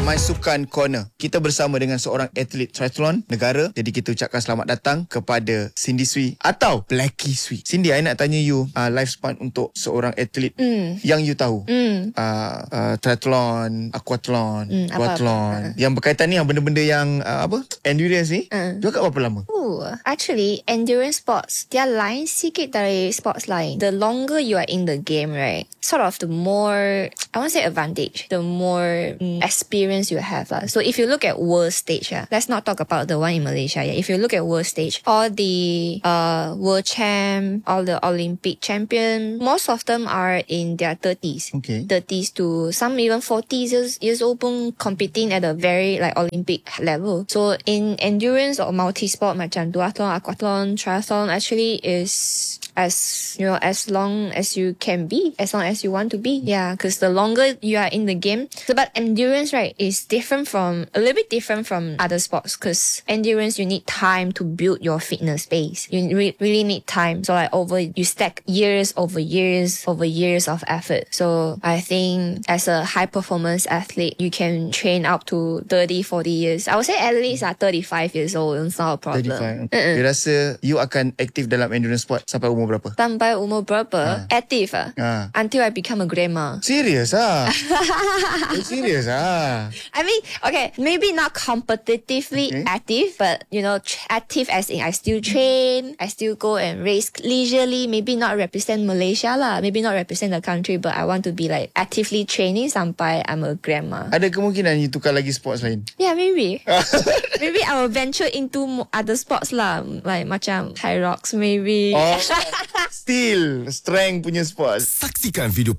My Sukan Corner. Kita bersama dengan seorang atlet triathlon negara. Jadi kita ucapkan selamat datang kepada Cindy Sui atau Blackie Sui. Cindy, I nak tanya you lifespan untuk seorang atlet yang you tahu. Triathlon, aquathlon, duathlon. Yang berkaitan ni, yang benda-benda yang endurance ni. You kat berapa lama? Actually, endurance sports, dia lain sikit dari sports lain. The longer you are in the game, right, sort of the more, I won't say advantage, the more experience you have. So if you look at world stage, let's not talk about the one in Malaysia. If you look at world stage, all the world champ, all the Olympic champion, most of them are in their 30s. Okay. 30s to some even 40s years old pun competing at a very like Olympic level. So in endurance or multi-sport macam duathlon, aquathlon, triathlon actually is as long as you can be, as long as you want to be. Yeah, because the longer you are in the game. So, but endurance, right, is a little bit different from other sports, because endurance, you need time to build your fitness base. You really need time. So like you stack years over years of effort. So I think as a high performance athlete, you can train up to 30, 40 years. I would say at least 35 years old. It's not a problem. 35. You rasa you akan aktif dalam endurance sport sampai umur berapa? Sampai umur berapa? Aktif until I become a grandma. Serious Serious I mean, okay, maybe not competitively active, but active as in I still train, I still go and race leisurely, maybe not represent Malaysia lah, maybe not represent the country, but I want to be like actively training sampai I'm a grandma. Ada kemungkinan you tukar lagi sports lain? Yeah, maybe. Maybe I will venture into other sports lah, like macam high rocks maybe. Still strength punya sports. Saksikan video